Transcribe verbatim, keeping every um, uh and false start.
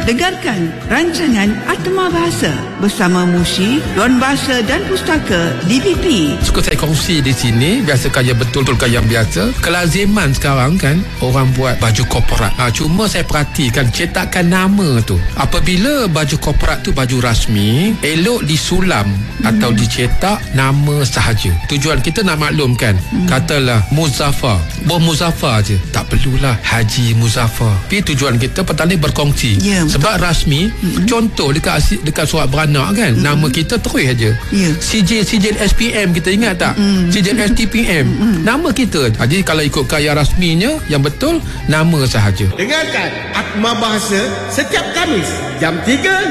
Dengarkan rancangan Atma Bahasa bersama Mushi, Ruang Bahasa dan Pustaka D B P. Suka saya kongsi di sini, biasa kaya betul-betul kaya biasa. Kelaziman sekarang kan orang buat baju korporat. Ha, cuma saya perhatikan cetakan nama tu. Apabila baju korporat tu baju rasmi, elok disulam hmm. atau dicetak nama sahaja. Tujuan kita nak maklumkan, hmm. katalah Muzaffar, Boh Muzaffar je, tak perlulah Haji Muzaffar. Tapi tujuan kita petani berkongsi. Yeah, sebab betul. Rasmi, hmm. contoh dekat dekat surat beranak kan, hmm. nama kita terus aja. Yeah. Sijil sijil S P M kita ingat tak? Hmm. Sijil S T P M. Hmm. Nama kita. Jadi kalau ikut kaya rasminya yang betul nama sahaja. Dengarkan Atma Bahasa setiap Khamis jam tiga